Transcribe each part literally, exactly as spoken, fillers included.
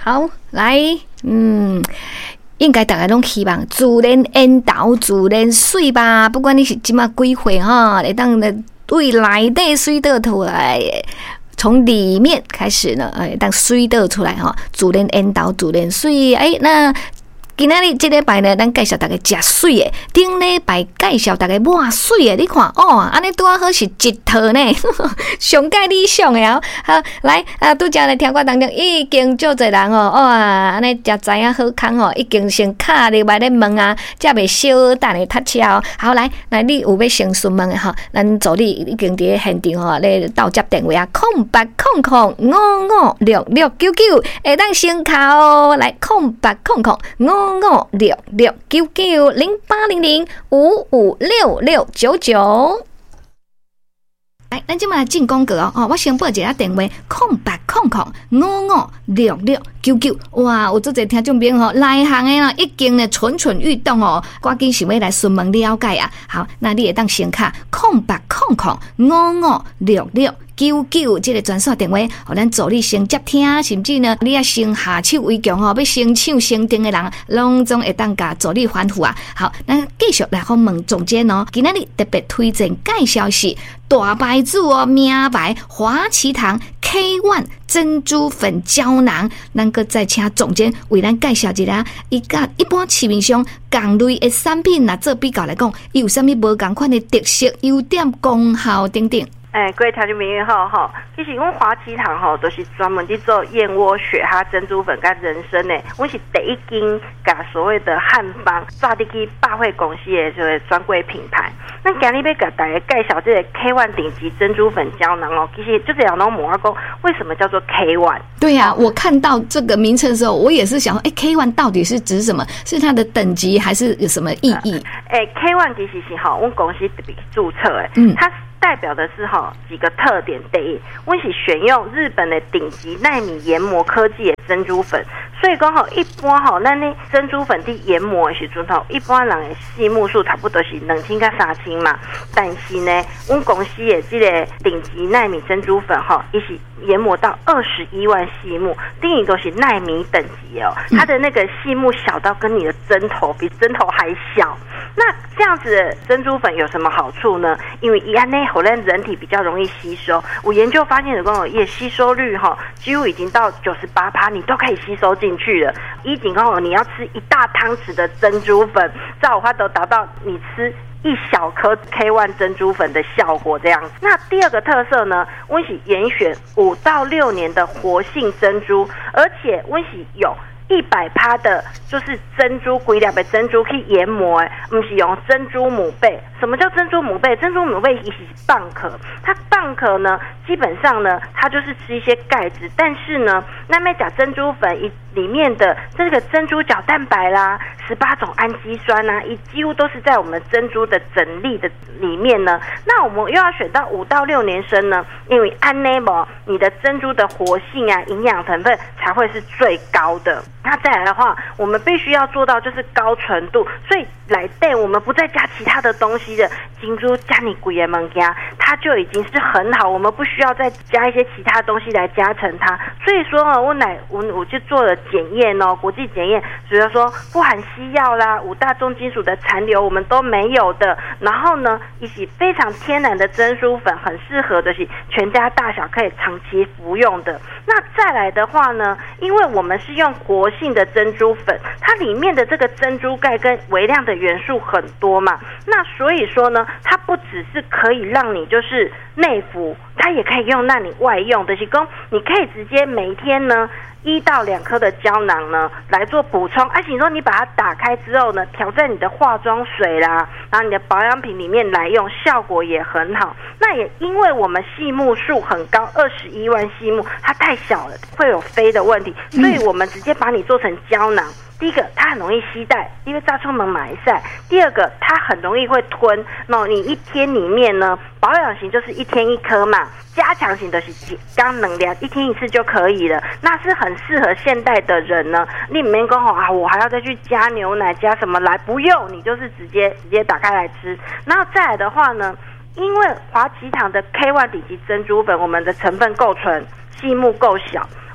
好，来，嗯。应该大家拢希望自然缘投自然水吧，不管你是即马几岁哈，会当的对内底水倒出来，从里面开始呢，哎，当水倒出来哈，自然缘投自然水，哎，那。今仔日这礼拜呢，咱介绍大家食水的，顶礼拜介绍大家抹水的，你看哦，安尼拄好是一套呢，上介理想的哦。好，来啊，拄则咧听歌当中已经足侪人哦，哇，安尼才知影好康哦，已经先敲入来咧问啊，才袂小等咧读车哦。好，来，来你有要先询问的吼，咱助理已经伫咧现场吼咧倒接电话啊，空八空空五五六六九九，会当先敲哦，来空八空空五。五五六六九九零八零零五五六六九九。来，咱今嘛来进广告哦！哦，我先报一下电话：空八空空五五六六九九。哇，有足侪听众朋友吼，内行的啦，已经呢蠢蠢欲动哦，赶紧想要来询问了解啊！好，那你会当先卡空八空空五五六六。九九这个专线电话，互咱助理先接听，甚至呢，你要先下手为强吼，要先抢先订的人，拢总会当甲助理反复啊。好，咱继续来访问总监哦。今仔日特别推荐介绍是大牌子哦，名牌华旗堂 K 一 珍珠粉胶囊。咱个再请总监为咱介绍一下，伊甲一般市面上同类的产品来做比较来讲，伊有啥物无同款的特色、优点、功效等等。 哎，各位听众朋友好哈，其实我们华旗堂哈都是专门去做燕窝、雪蛤、珍珠粉跟人参呢。我是第一间甲所谓的汉方抓地去百货公司的这个专柜品牌。那今日要甲大家介绍这个 K 一 顶级珍珠粉胶囊哦，其实就这样拢问我讲，为什么叫做 K 一？ 对呀、啊，我看到这个名称的时候，我也是想，哎 ，K 一 到底是指什么？是它的等级还是有什么意义？ 哎、呃、，K 一 其实是哈，我们公司特别注册诶，嗯，它代表的是哈几个特点。第一，我是选用日本的顶级奈米研磨科技的珍珠粉，所以讲吼，一般吼，咱呢珍珠粉伫研磨的时阵吼，一般人的细目数差不多是两千到三千嘛。但是呢，我们公司的这个顶级奈米珍珠粉吼，伊是研磨到二十一万细目，等于都是奈米等级哦。它的那个细目小到跟你的针头比针头还小。那这样子的珍珠粉有什么好处呢？因为一安内后，咱人体比较容易吸收。我研究发现的，讲也吸收率哈，几乎已经到九十八趴，你都可以吸收进去了。一仅讲你要吃一大汤匙的珍珠粉，在我话都达到你吃一小颗 K 一 珍珠粉的效果这样子。那第二个特色呢，温喜严选五到六年的活性珍珠，而且温喜有一百趴的，就是珍珠规粒的珍珠去研磨，哎，不是用珍珠母贝。什么叫珍珠母贝？珍珠母贝也是蚌壳，它蚌壳呢，基本上呢，它就是吃一些钙质，但是呢，那么甲珍珠粉一里面的这个珍珠角蛋白啦，十八种氨基酸啊，一几乎都是在我们珍珠的整粒的里面呢。那我们又要选到五到六年生呢，因为安内膜你的珍珠的活性啊，营养成分才会是最高的。那再来的话，我们必须要做到就是高纯度，所以来对我们不再加其他的东西的珍珠加你贵的物件，它就已经是很好，我们不需要再加一些其他东西来加成它。所以说呢，我乃我我就做了检验哦，国际检验，主要说不含西药啦、五大重金属的残留我们都没有的。然后呢，一起非常天然的珍珠粉，很适合的是全家大小可以长期服用的。那再来的话呢，因为我们是用活性的珍珠粉，它里面的这个珍珠钙跟微量的元素很多嘛，那所以说呢，它不只是可以让你就是内服，它也可以用让你外用的，就是说你可以直接每天呢一到两颗的胶囊呢来做补充。而且你说你把它打开之后呢，调在你的化妆水啦，然后你的保养品里面来用，效果也很好。那也因为我们细目数很高，二十一万细目，它太小了，会有飞的问题，所以我们直接把你做成胶囊。第一个，它很容易携带，因为炸出门买晒；第二个，它很容易会吞。那你一天里面呢，保养型就是一天一颗嘛，加强型的是刚能量，一天一次就可以了。那是很适合现代的人呢。你里面刚好啊，我还要再去加牛奶加什么来，不用，你就是直接直接打开来吃。然后再来的话呢，因为华旗堂的 K 一 顶级珍珠粉，我们的成分够纯，细目够小。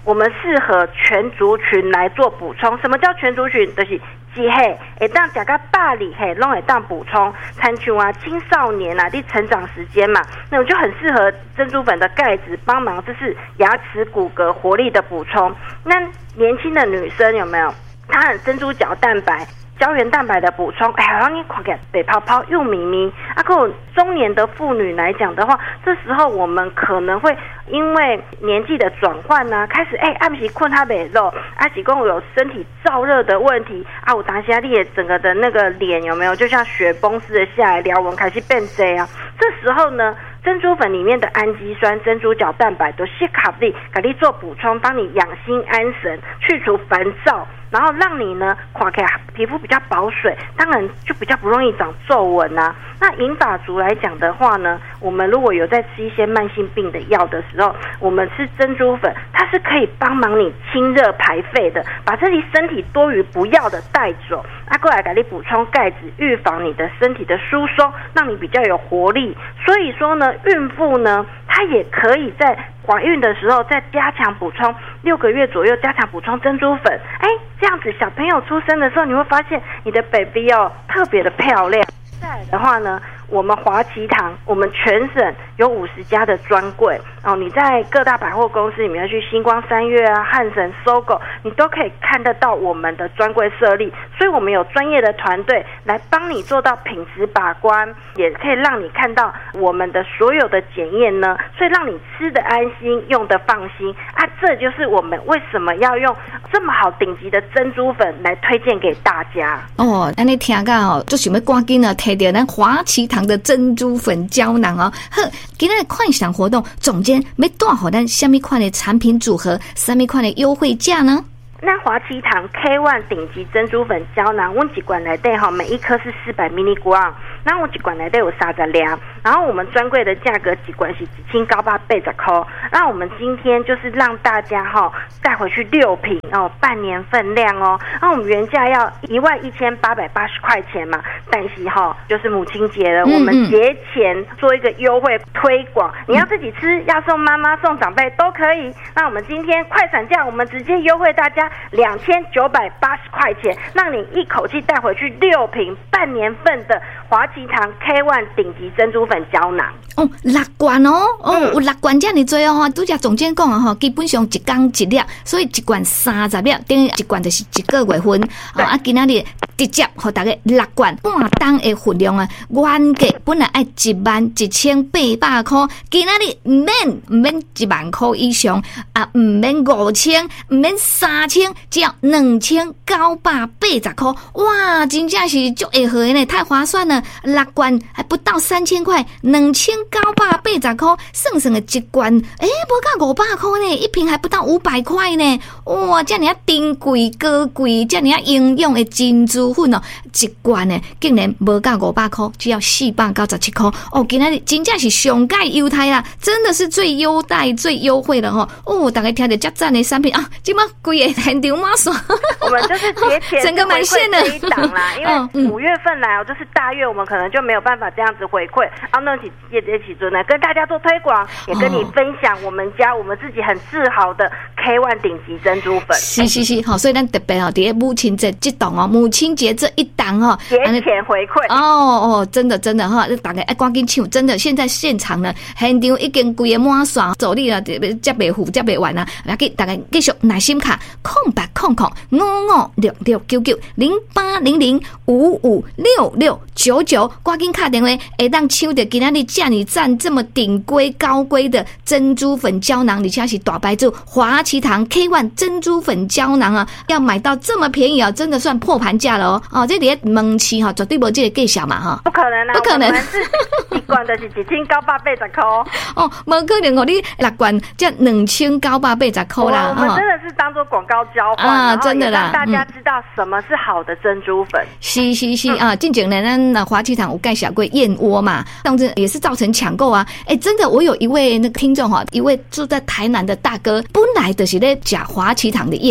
我们适合全族群来做补充。什么叫全族群？就是几岁会当食到百二岁拢会当补充，参像啊青少年啊，你成长时间嘛，那我就很适合珍珠粉的钙质帮忙，这是牙齿骨骼活力的补充。那年轻的女生有没有？她很珍珠角蛋白。胶原蛋白的补充，哎，让你看起来白泡泡又咪咪。啊，可中年的妇女来讲的话，这时候我们可能会因为年纪的转换呢、啊，开始哎，暗时困他袂漏，啊，是讲有身体燥热的问题啊，我当下你的整个的那个脸有没有就像雪崩似的下来，撩纹开始变多啊。这时候呢，珍珠粉里面的氨基酸、珍珠角蛋白都吸卡力，给你做补充，帮你养心安神，去除烦躁。然后让你呢看起来皮肤比较保水，当然就比较不容易长皱纹啊。那银发族来讲的话呢，我们如果有在吃一些慢性病的药的时候，我们吃珍珠粉，它是可以帮忙你清热排废的，把这里身体多余不要的带走。啊，过来给你补充钙质，预防你的身体的疏松，让你比较有活力。所以说呢，孕妇呢，她也可以在怀孕的时候再加强补充，六个月左右加强补充珍珠粉。哎，这样子小朋友出生的时候，你会发现你的 baby 哦特别的漂亮。再来的话呢，我们华旗堂，我们全省有五十家的专柜哦，你在各大百货公司里面去星光三月啊、汉神、搜狗，你都可以看得到我们的专柜设立。所以我们有专业的团队来帮你做到品质把关，也可以让你看到我们的所有的检验呢，所以让你吃得安心，用得放心啊！这就是我们为什么要用这么好顶级的珍珠粉来推荐给大家哦。那你听到哦，就想要赶紧啊，摕到咱华旗堂的珍珠粉胶囊哦。好，今天的快闪活动总监要带给咱什么款的产品组合，什么款的优惠价呢？ 那华旗堂 K 一 顶级珍珠粉胶囊，我们一罐来对哈，每一颗是四百 milligram， 那我一罐来对有三十两，然后我们专柜的价格一罐是一千九百八十块，那我们今天就是让大家哈带回去六瓶哦，半年份量哦，那我们原价要一万一千八百八十块钱嘛，但是哈就是母亲节了，嗯嗯我们节前做一个优惠推广，你要自己吃，要送妈妈、送长辈都可以。那我们今天快闪价，我们直接优惠大家两千九百八十块钱，让你一口气带回去六瓶半年份的华旗堂 K 一 顶级珍珠粉胶囊。 哦，六罐哦，哦，有六罐这么多哦，拄则总监讲啊，哈，基本上一缸一粒，所以一罐三十粒，等于一罐就是一个月份。哦，啊，今仔日直接给大家六罐半当的分量啊，原价本来爱一万一千八百块，今仔日唔免唔免一万块以上啊，唔免五千，唔免三千，只要两千九百八十块，哇，真正是足会合呢，太划算了，六罐还不到三千块，两千九百八十块，算算的一罐，诶，无到五百块呢，一瓶还不到五百块呢，哇，这么啊珍贵高贵，这么啊营养的珍珠粉哦，一罐呢竟然无到五百块，只要四百九十七块，哦，今天真正是上盖优待啦，真的是最优待、最优惠了哈，哦，大家听到这赞的产品啊，这么贵的现场马上， 我们就是节前整个满线的这一档啦，因为五月份来哦，就是大月，我们可能就没有办法这样子回馈，啊，那起也得起尊呢，跟大家做推广，也跟你分享我们家我们自己很自豪的 K 一 顶级珍珠粉。 是是是，好，所以咱特别哦，在母亲节这档哦，母亲节这一档哦， 节前回馈哦哦，真的真的哈，大家爱赶紧抢，真的现在现场呢，现场已经规个满线，走你啦，接袂付接袂完啊，来给大家继续耐心卡空白空空五五六六九九零八零零五五六六九九，赶紧卡电话，会当抢到今仔日这么赞这么顶规高规的珍珠粉胶囊，而且是大牌子华旗堂 K 一 珍珠粉胶囊啊，要买到这么便宜啊，真的算破盘价了哦！哦，这里门市哈绝对无这个价小嘛哈， 不可能啊， 不可能， 我们是一罐的是一千九百八十块哦，无可能哦，你六罐这两千九百八十块啦， 我们真的是当做广告交换啊，真的啦， 让大家知道什么是好的珍珠粉。 是是是啊，进前呢，咱华旗堂有介绍过燕窝嘛，当时也是造成抢购啊。哎，真的，我有一位那个听众哈，一位住在台南的大哥，本来就是咧吃华旗堂的燕窝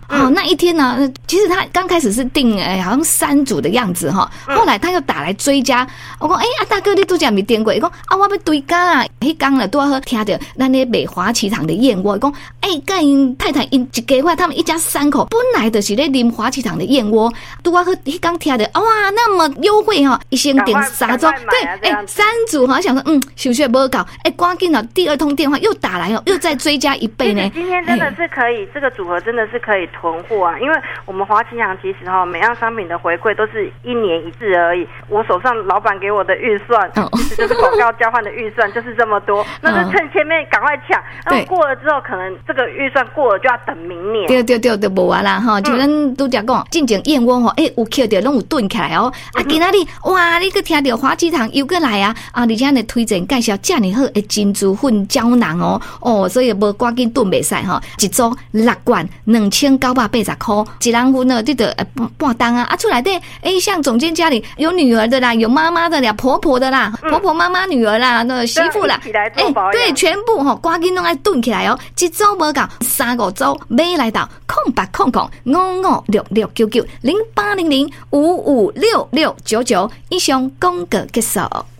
哦，那一天呢，其实他刚开始是订哎、欸，好像三组的样子哈，后来他又打来追加，我讲哎、欸、啊大哥你拄则咪订过，伊讲啊我要追加啊，迄天呢拄好听到咱咧卖华旗堂的燕窝，讲哎跟因太太因一家话，他们一家三口本来就是咧啉华旗堂的燕窝，拄好迄天听到哇那么优惠哈，一先订三组，对哎、欸、三组哈，想说嗯想说无搞，哎赶紧了第二通电话又打来哦，又再追加一倍呢。 今天真的是可以，欸、这个组合真的是可以囤货啊，因为我们华旗堂其实哈每样商品的回馈都是一年一次而已，我手上老板给我的预算，哦、其实就是广告交换的预算就是这么多，那就趁前面赶快抢，然后过了之后可能这个预算过了就要等明年。 对对对对，无啊啦哈，就咱拄则讲，进前燕窝吼，诶、欸、有捡到拢有炖起来哦，啊今仔日哇，你去听到华旗堂又过来啊，啊而且呢推荐介绍遮尔好的珍珠粉胶囊哦，哦所以无赶紧炖袂使吼，一组六罐两千九百八十块，一人份呢，这个呃半当啊，啊出来的哎，像总监家里有女儿的啦，有妈妈的啦，婆婆的啦，嗯、婆婆妈妈女儿啦，那媳妇啦，哎、欸，对，全部吼、哦，赶紧拢爱炖起来哦，一组无够，三五组买来到空八空空五五六六九九零八零零五五六六九九，以上广告结束。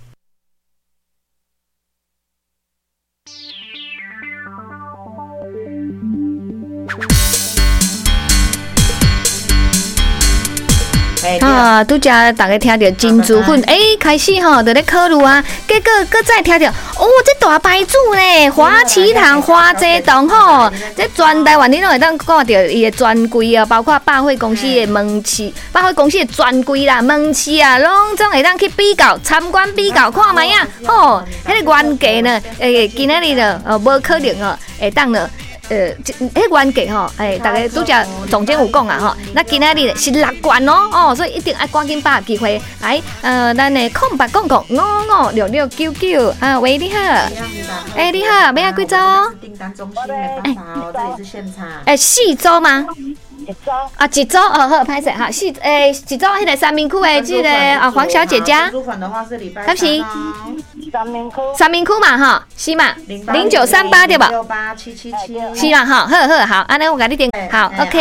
啊，拄则大家听到珍珠粉，哎、欸，开始吼就咧考虑啊，结果搁再听到，哦，这大牌子呢，华旗堂花街堂吼，这全台湾你拢会当看到伊的专柜啊，包括百货公司的门市，百货公司的专柜啦、门市啊，拢总会当去比较、参观比较看卖啊，吼，迄个原价呢，诶，今仔日呢，呃，无可能哦，会当呢。呃，迄原价吼，哎，大家拄则总监有讲啊吼，那今仔日是六罐哦，哦，所以一定要赶紧把握机会来，呃，咱的空白公公五五六六九九啊，喂，你好，哎，你好，要几组？ 订单中心没办法哦，这里是现场。 哎，四组吗？ 一组啊，一组哦，好，歹势哈，四诶，一组迄个三明区诶，这个啊，黄小姐家。 珍珠粉的话是礼拜三三三明区， 三明区嘛哈，是嘛？零九三八对吧？ 六八七七七。 是啦哈，好好好，安尼我甲你点好 ，OK。